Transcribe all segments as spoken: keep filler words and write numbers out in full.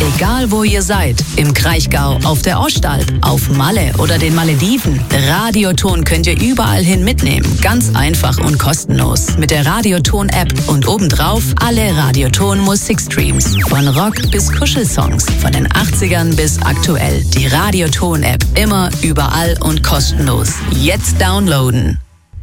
Egal wo ihr seid, im Kraichgau, auf der Ostalb, auf Malle oder den Malediven, Radioton könnt ihr überall hin mitnehmen. Ganz einfach und kostenlos. Mit der Radioton-App und obendrauf alle Radioton-Musikstreams. Von Rock bis Kuschelsongs, von den achtzigern bis aktuell. Die Radioton-App immer, überall und kostenlos. Jetzt downloaden.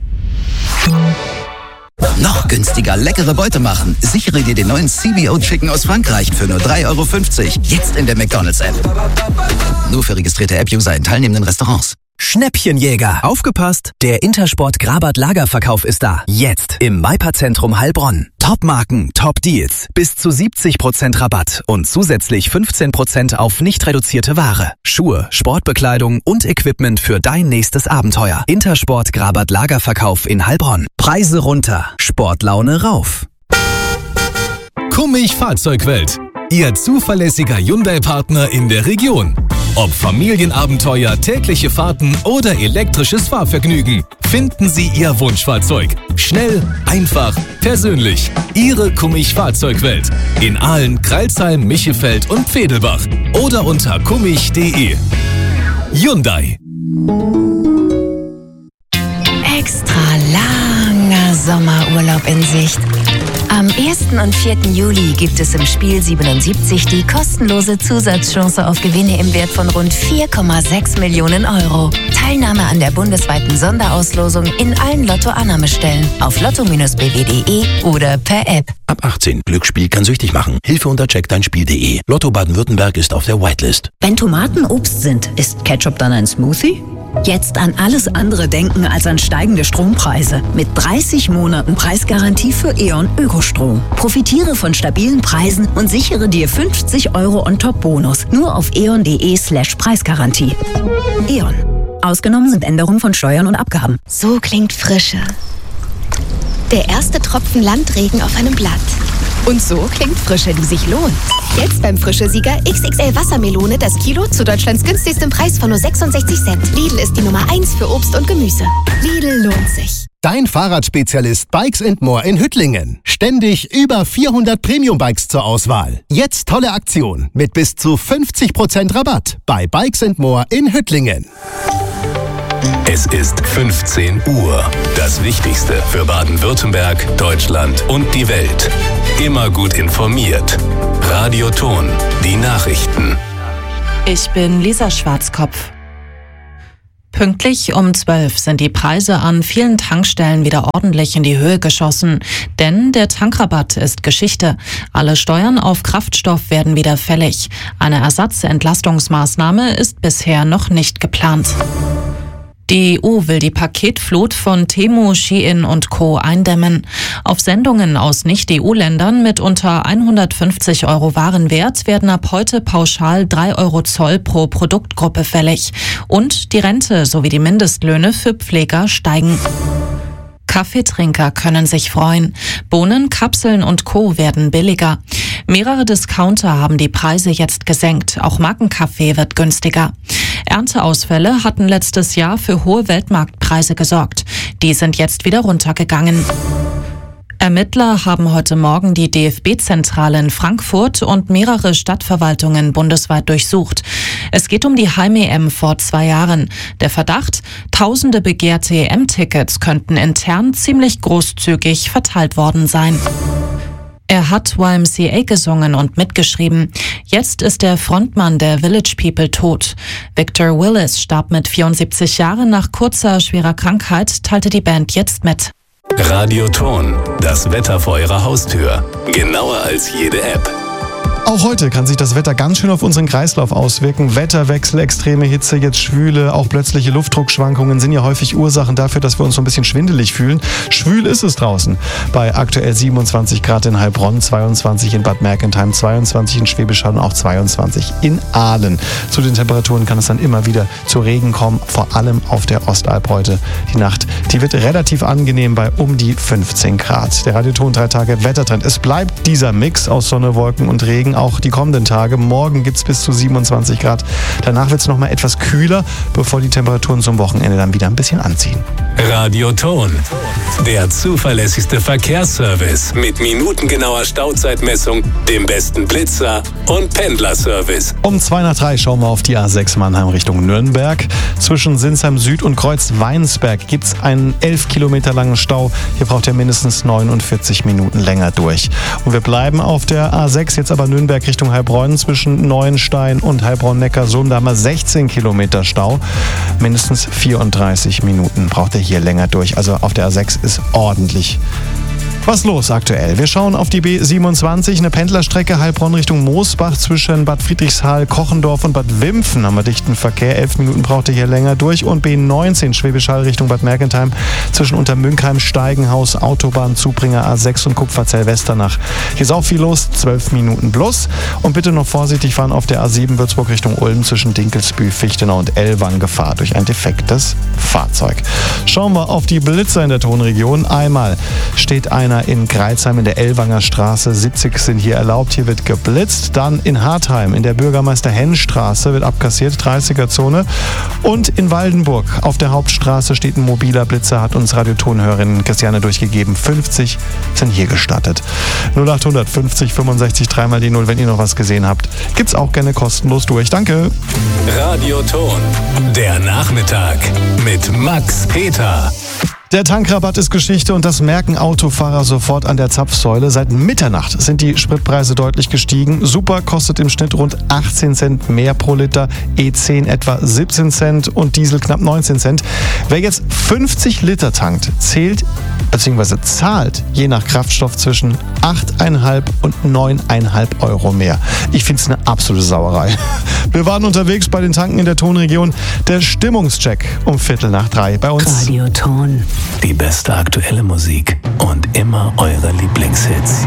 Noch günstiger leckere Beute machen. Sichere dir den neuen C B O Chicken aus Frankreich für nur drei Euro fünfzig. Jetzt in der McDonald's-App. Nur für registrierte App-User in teilnehmenden Restaurants. Schnäppchenjäger. Aufgepasst! Der Intersport Grabat Lagerverkauf ist da. Jetzt im Maipa-Zentrum Heilbronn. Top-Marken, Top-Deals. Bis zu siebzig Prozent Rabatt und zusätzlich fünfzehn Prozent auf nicht reduzierte Ware. Schuhe, Sportbekleidung und Equipment für dein nächstes Abenteuer. Intersport Grabat Lagerverkauf in Heilbronn. Preise runter, Sportlaune rauf. Kummig Fahrzeugwelt. Ihr zuverlässiger Hyundai-Partner in der Region. Ob Familienabenteuer, tägliche Fahrten oder elektrisches Fahrvergnügen, finden Sie Ihr Wunschfahrzeug. Schnell, einfach, persönlich. Ihre Kummig Fahrzeugwelt. In Aalen, Crailsheim, Michefeld und Pfedelbach. Oder unter kummig punkt de. Hyundai. Extra langer Sommerurlaub in Sicht. Am ersten und vierten Juli gibt es im Spiel siebenundsiebzig die kostenlose Zusatzchance auf Gewinne im Wert von rund vier Komma sechs Millionen Euro. Teilnahme an der bundesweiten Sonderauslosung in allen Lotto-Annahmestellen auf lotto Bindestrich b w punkt de oder per App. Ab achtzehn. Glücksspiel kann süchtig machen. Hilfe unter check dein spiel punkt de. Lotto Baden-Württemberg ist auf der Whitelist. Wenn Tomaten Obst sind, ist Ketchup dann ein Smoothie? Jetzt an alles andere denken als an steigende Strompreise. Mit dreißig Monaten Preisgarantie für E.ON Ökostrom. Profitiere von stabilen Preisen und sichere dir fünfzig Euro On-Top-Bonus. Nur auf eon punkt de slash Preisgarantie. E.ON. Ausgenommen sind Änderungen von Steuern und Abgaben. So klingt Frische. Der erste Tropfen Landregen auf einem Blatt. Und so klingt Frische, die sich lohnt. Jetzt beim Frische-Sieger X X L Wassermelone das Kilo zu Deutschlands günstigstem Preis von nur sechsundsechzig Cent. Lidl ist die Nummer eins für Obst und Gemüse. Lidl lohnt sich. Dein Fahrradspezialist Bikes and More in Hüttlingen. Ständig über vierhundert Premium-Bikes zur Auswahl. Jetzt tolle Aktion mit bis zu fünfzig Prozent Rabatt bei Bikes and More in Hüttlingen. Es ist fünfzehn Uhr. Das Wichtigste für Baden-Württemberg, Deutschland und die Welt. Immer gut informiert. Radioton, die Nachrichten. Ich bin Lisa Schwarzkopf. Pünktlich um zwölf sind die Preise an vielen Tankstellen wieder ordentlich in die Höhe geschossen. Denn der Tankrabatt ist Geschichte. Alle Steuern auf Kraftstoff werden wieder fällig. Eine Ersatzentlastungsmaßnahme ist bisher noch nicht geplant. Die E U will die Paketflut von Temu, Shein und Co. eindämmen. Auf Sendungen aus Nicht-E U-Ländern mit unter hundertfünfzig Euro Warenwert werden ab heute pauschal drei Euro Zoll pro Produktgruppe fällig. Und die Rente sowie die Mindestlöhne für Pfleger steigen. Kaffeetrinker können sich freuen. Bohnen, Kapseln und Co. werden billiger. Mehrere Discounter haben die Preise jetzt gesenkt. Auch Markenkaffee wird günstiger. Ernteausfälle hatten letztes Jahr für hohe Weltmarktpreise gesorgt. Die sind jetzt wieder runtergegangen. Ermittler haben heute Morgen die D F B-Zentrale in Frankfurt und mehrere Stadtverwaltungen bundesweit durchsucht. Es geht um die Heim-E M vor zwei Jahren. Der Verdacht, tausende begehrte E M-Tickets könnten intern ziemlich großzügig verteilt worden sein. Er hat Y M C A gesungen und mitgeschrieben. Jetzt ist der Frontmann der Village People tot. Victor Willis starb mit vierundsiebzig Jahren nach kurzer, schwerer Krankheit, teilte die Band jetzt mit. Radioton, das Wetter vor Ihrer Haustür. Genauer als jede App. Auch heute kann sich das Wetter ganz schön auf unseren Kreislauf auswirken. Wetterwechsel, extreme Hitze, jetzt Schwüle, auch plötzliche Luftdruckschwankungen sind ja häufig Ursachen dafür, dass wir uns so ein bisschen schwindelig fühlen. Schwül ist es draußen. Bei aktuell siebenundzwanzig Grad in Heilbronn, zweiundzwanzig in Bad Mergentheim, zweiundzwanzig in Schwäbisch Hall und auch zweiundzwanzig in Aalen. Zu den Temperaturen kann es dann immer wieder zu Regen kommen, vor allem auf der Ostalb heute. Die Nacht, die wird relativ angenehm bei um die fünfzehn Grad. Der Radioton drei Tage Wettertrend. Es bleibt dieser Mix aus Sonne, Wolken und Regen. auch die kommenden Tage. Morgen gibt es bis zu siebenundzwanzig Grad. Danach wird es nochmal etwas kühler, bevor die Temperaturen zum Wochenende dann wieder ein bisschen anziehen. Radioton, der zuverlässigste Verkehrsservice mit minutengenauer Stauzeitmessung, dem besten Blitzer und Pendlerservice. Um zwei nach drei schauen wir auf die A sechs Mannheim Richtung Nürnberg. Zwischen Sinsheim Süd und Kreuz-Weinsberg gibt es einen elf Kilometer langen Stau. Hier braucht ihr mindestens neunundvierzig Minuten länger durch. Und wir bleiben auf der A sechs, jetzt aber Nürnberg Richtung Heilbronn zwischen Neuenstein und Heilbronn-Neckarsulm. Da haben wir sechzehn Kilometer Stau. Mindestens vierunddreißig Minuten braucht ihr hier länger durch. Also auf der A sechs ist ordentlich was los aktuell. Wir schauen auf die B siebenundzwanzig, eine Pendlerstrecke Heilbronn Richtung Moosbach zwischen Bad Friedrichshall, Kochendorf und Bad Wimpfen. Haben wir dichten Verkehr, elf Minuten braucht ihr hier länger durch. Und B neunzehn, Schwäbisch Hall Richtung Bad Mergentheim zwischen Untermünkheim, Steigenhaus, Autobahn, Zubringer A sechs und Kupferzell-Westernach. Hier ist auch viel los, zwölf Minuten plus. Und bitte noch vorsichtig fahren auf der A sieben Würzburg Richtung Ulm zwischen Dinkelsbühl, Fichtenau und Ellwangen, Gefahr durch ein defektes Fahrzeug. Schauen wir auf die Blitzer in der Tonregion. Einmal steht einer in Greilsheim in der Ellwanger Straße. siebzig sind hier erlaubt, hier wird geblitzt. Dann in Hartheim in der Bürgermeister-Henn-Straße wird abkassiert, dreißiger-Zone. Und in Waldenburg auf der Hauptstraße steht ein mobiler Blitzer, hat uns Radiotonhörerin Christiane durchgegeben. fünfzig sind hier gestattet. null achthundert fünfzig fünfundsechzig dreimal die null, wenn ihr noch was gesehen habt. Gibt's auch gerne kostenlos durch. Danke. Radioton, der Nachmittag mit Max Peter. Der Tankrabatt ist Geschichte und das merken Autofahrer sofort an der Zapfsäule. Seit Mitternacht sind die Spritpreise deutlich gestiegen. Super kostet im Schnitt rund achtzehn Cent mehr pro Liter, E zehn etwa siebzehn Cent und Diesel knapp neunzehn Cent. Wer jetzt fünfzig Liter tankt, zählt bzw. zahlt je nach Kraftstoff zwischen acht Komma fünf und neun Komma fünf Euro mehr. Ich finde es eine absolute Sauerei. Wir waren unterwegs bei den Tanken in der Tonregion. Der Stimmungscheck um Viertel nach drei bei uns. Radioton. Die beste aktuelle Musik und immer eure Lieblingshits.